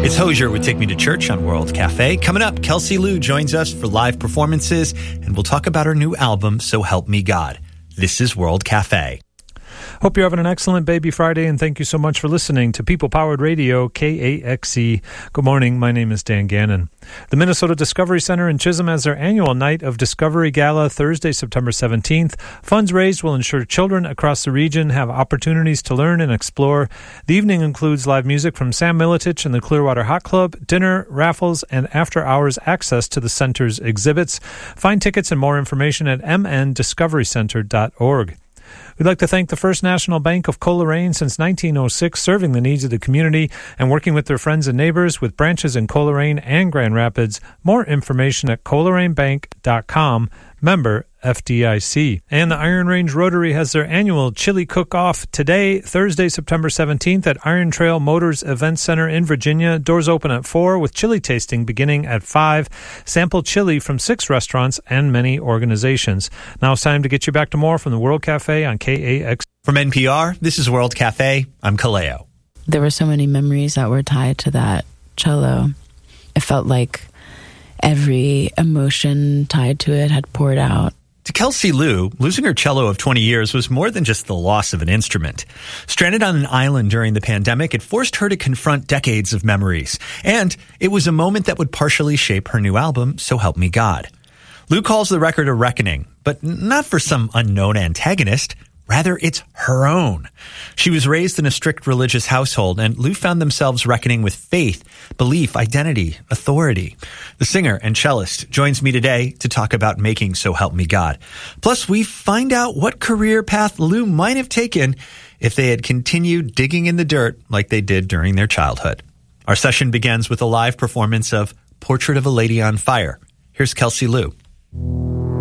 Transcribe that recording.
It's Hosier with Take Me to Church on World Cafe. Coming up, Kelsey Lu joins us for live performances, and we'll talk about her new album, So Help Me God. This is World Cafe. Hope you're having an excellent Baby Friday, and thank you so much for listening to People Powered Radio, KAXE. Good morning. My name is Dan Gannon. The Minnesota Discovery Center in Chisholm has their annual Night of Discovery Gala Thursday, September 17th. Funds raised will ensure children across the region have opportunities to learn and explore. The evening includes live music from Sam Militich and the Clearwater Hot Club, dinner, raffles, and after-hours access to the center's exhibits. Find tickets and more information at mndiscoverycenter.org. We'd like to thank the First National Bank of Coleraine since 1906, serving the needs of the community and working with their friends and neighbors with branches in Coleraine and Grand Rapids. More information at ColeraneBank.com, member FDIC. And the Iron Range Rotary has their annual Chili Cook-Off today, Thursday, September 17th at Iron Trail Motors Event Center in Virginia. Doors open at 4 with chili tasting beginning at 5. Sample chili from 6 restaurants and many organizations. Now it's time to get you back to more from the World Cafe on KAX. From NPR, this is World Cafe. I'm Kaleo. There were so many memories that were tied to that cello. It felt like every emotion tied to it had poured out. To Kelsey Lu, losing her cello of 20 years was more than just the loss of an instrument. Stranded on an island during the pandemic, it forced her to confront decades of memories. And it was a moment that would partially shape her new album, So Help Me God. Lu calls the record a reckoning, but not for some unknown antagonist. Rather, it's her own. She was raised in a strict religious household, and Lu found themselves reckoning with faith, belief, identity, authority. The singer and cellist joins me today to talk about making So Help Me God. Plus, we find out what career path Lu might have taken if they had continued digging in the dirt like they did during their childhood. Our session begins with a live performance of Portrait of a Lady on Fire. Here's Kelsey Lu.